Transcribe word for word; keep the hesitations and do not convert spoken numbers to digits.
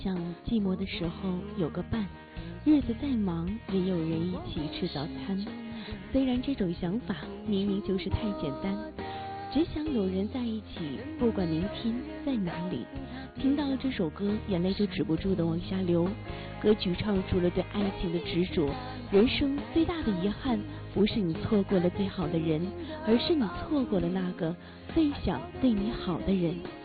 想寂寞的时候有个伴，日子再忙也有人一起吃早餐。虽然这种想法明明就是太简单，只想有人在一起，不管明天在哪里。听到这首歌，眼泪就止不住的往下流。歌曲唱出了对爱情的执着，人生最大的遗憾不是你错过了最好的人，而是你错过了那个最想对你好的人。